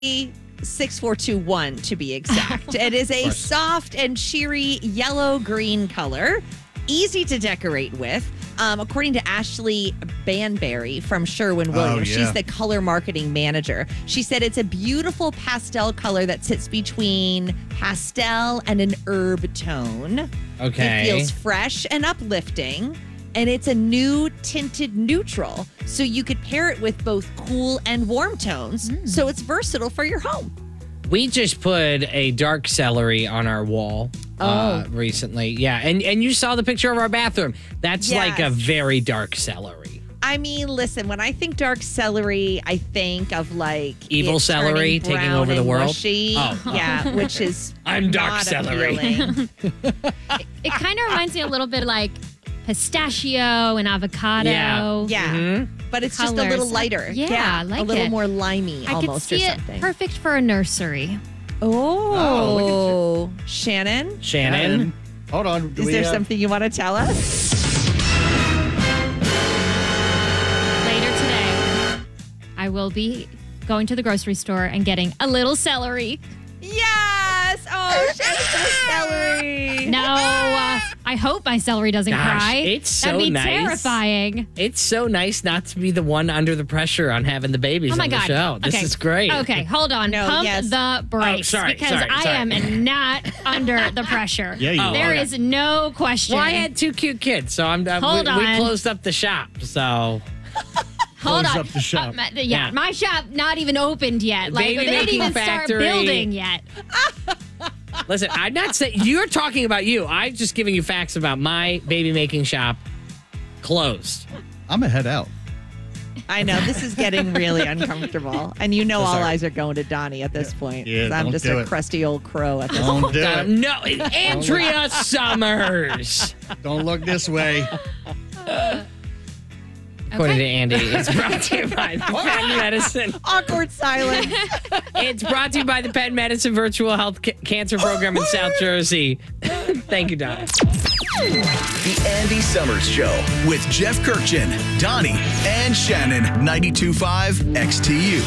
6421 to be exact. It is a soft and cheery yellow-green color, easy to decorate with. According to Ashley Banbury from Sherwin-Williams, she's the color marketing manager. She said it's a beautiful pastel color that sits between pastel and an herb tone. Okay. It feels fresh and uplifting. And it's a new tinted neutral, so you could pair it with both cool and warm tones, so it's versatile for your home. We just put a dark celery on our wall recently. Yeah, and you saw the picture of our bathroom. That's like a very dark celery. I mean, listen, when I think dark celery, I think of like evil celery taking over the world. Mushy. Yeah, which is I'm dark celery. It kind of reminds me a little bit like pistachio and avocado. Yeah. But it's just a little lighter. Yeah, I like a little it. more limey I almost could see or something. it perfect for a nursery. Oh, Shannon? Hold on. Is there something you want to tell us? Later today, I will be going to the grocery store and getting a little celery. Yes! Oh, Shannon's celery. No, I hope my celery doesn't cry. It's so That'd be nice. terrifying. It's so nice not to be the one under the pressure on having the babies Oh my on the God. show. This Okay. is great. Okay, hold on. No, Pump yes. the brakes. sorry, because sorry. I am not under the pressure. Yeah, you There are. is no question. Well, I had two cute kids, so we on. closed up the shop. So Hold Close on. up the shop. Yeah, my shop not even opened yet. Like Baby they didn't making even factory. start building yet. listen, I'm not saying you're talking about you. I'm just giving you facts about my baby making shop closed. I'm gonna head out. I know, this is getting really uncomfortable. And you know all sorry. eyes are going to Donnie at this point. Yeah, 'Cause I'm don't just do a it. crusty old crow at this Don't point. do it. No, Andrea Summers. Don't look this way. According to Andy, it's brought to you by the Penn Medicine. Awkward silence. It's brought to you by the Penn Medicine Virtual Health Cancer Program in South Jersey. Thank you, Don. The Andy Summers Show with Jeff Kirkchin, Donnie, and Shannon. 92.5 XTU.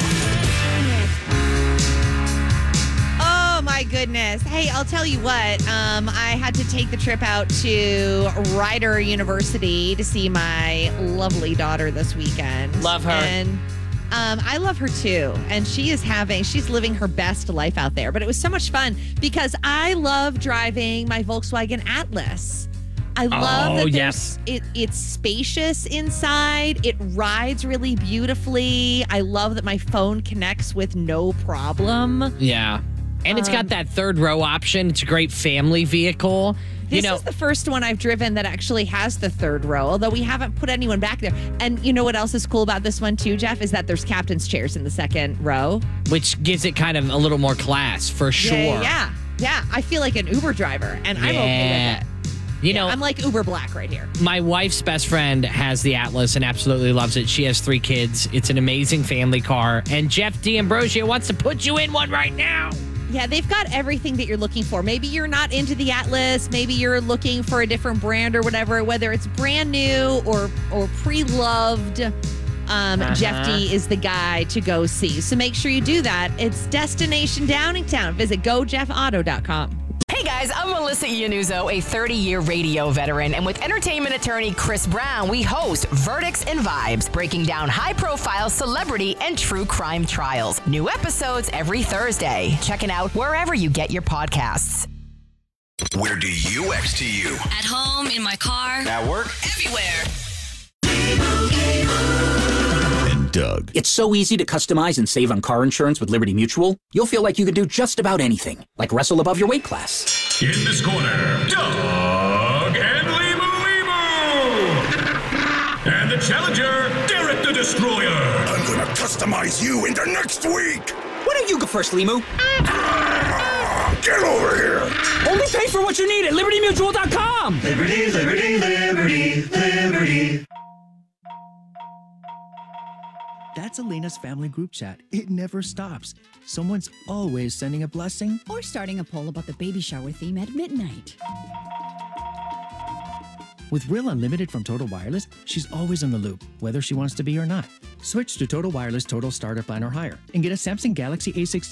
Oh my goodness. Hey, I'll tell you what. I had to take the trip out to Rider University to see my lovely daughter this weekend. Love her. And I love her too. And she's living her best life out there. But it was so much fun because I love driving my Volkswagen Atlas. I love that it's spacious inside. It rides really beautifully. I love that my phone connects with no problem. Yeah. And it's got that third row option. It's a great family vehicle. This is the first one I've driven that actually has the third row, although we haven't put anyone back there. And you know what else is cool about this one too, Jeff, is that there's captain's chairs in the second row. Which gives it kind of a little more class, for sure. Yeah. I feel like an Uber driver, and I'm okay with it. You know, I'm like Uber Black right here. my wife's best friend has the Atlas and absolutely loves it. She has 3 kids. It's an amazing family car. And Jeff D'Ambrosio wants to put you in one right now. Yeah, they've got everything that you're looking for. Maybe you're not into the Atlas. Maybe you're looking for a different brand or whatever, whether it's brand new or pre-loved. Jeff D is the guy to go see. So make sure you do that. It's Destination Downingtown. Visit gojeffauto.com. Hey guys, I'm Melissa Iannuzzo, a 30-year radio veteran, and with entertainment attorney Chris Brown, we host Verdicts and Vibes, breaking down high-profile celebrity and true crime trials. New episodes every Thursday. Check it out wherever you get your podcasts. Where do you XTU? At home, in my car, At work? everywhere. And Doug. It's so easy to customize and save on car insurance with Liberty Mutual. You'll feel like you could do just about anything, like wrestle above your weight class. In this corner, Doug and Limu. And the challenger, Derek the Destroyer. I'm gonna customize you into next week. Why don't you go first, Limu? Get over here. Only pay for what you need at LibertyMutual.com. Liberty, liberty, liberty, liberty. That's Elena's family group chat. It never stops. Someone's always sending a blessing. Or starting a poll about the baby shower theme at midnight. With Real Unlimited from Total Wireless, she's always in the loop, whether she wants to be or not. Switch to Total Wireless Total Starter Plan or higher and get a Samsung Galaxy A16